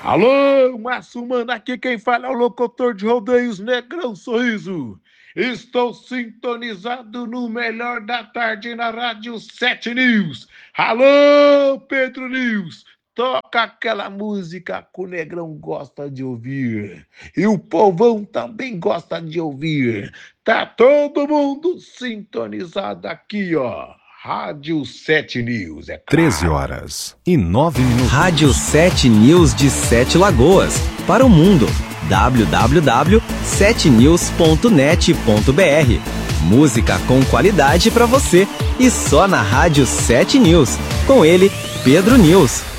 Alô, Márcio Mano, aqui quem fala é o locutor de rodeios Negrão Sorriso. Estou sintonizado no melhor da tarde na Rádio 7 News. Alô, Pedro News, toca aquela música que o Negrão gosta de ouvir. E o povão também gosta de ouvir. Tá todo mundo sintonizado aqui, ó. Rádio 7 News, é claro. 13h09. Rádio 7 News de Sete Lagoas. Para o mundo. www.7news.net.br. Música com qualidade para você. E só na Rádio 7 News. Com ele, Pedro News.